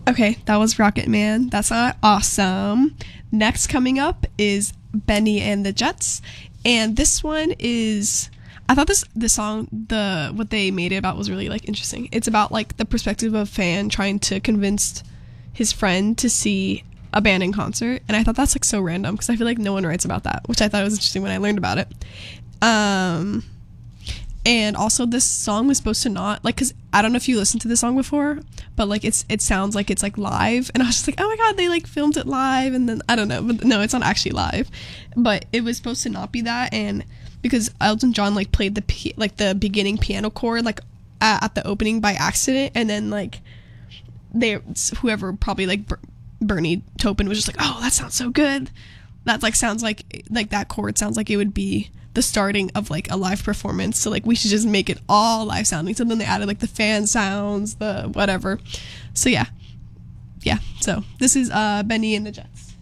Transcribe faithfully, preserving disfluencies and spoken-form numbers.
Okay, that was Rocket Man. That's uh, awesome. Next coming up is Benny and the Jets. And this one is, I thought this the song, the what they made it about was really like interesting. It's about like the perspective of a fan trying to convince his friend to see a band in concert. And I thought that's like so random because I feel like no one writes about that, which I thought was interesting when I learned about it. Um... And also this song was supposed to not, like, because I don't know if you listened to this song before, but, like, it's it sounds like it's, like, live. And I was just like, oh, my God, they, like, filmed it live. And then, I don't know. But, no, it's not actually live. But it was supposed to not be that. And because Elton John, like, played the, p- like, the beginning piano chord, like, at, at the opening by accident. And then, like, they, whoever, probably, like, Ber- Bernie Taupin was just like, oh, that sounds so good. That, like, sounds like, like, that chord sounds like it would be the starting of like a live performance, so like we should just make it all live sounding. So then they added like the fan sounds, the whatever. So yeah yeah so this is uh Benny and the Jets.